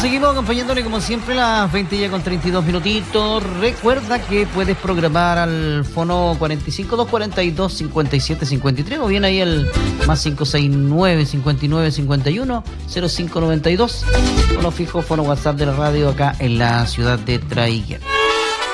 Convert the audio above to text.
seguimos acompañándole como siempre las 20 ya con 32 minutitos. Recuerda que puedes programar al fono 45 242 57 53 o bien ahí el más 569 59 51 0592. Fono fijo, fono WhatsApp de la radio acá en la ciudad de Traiguén.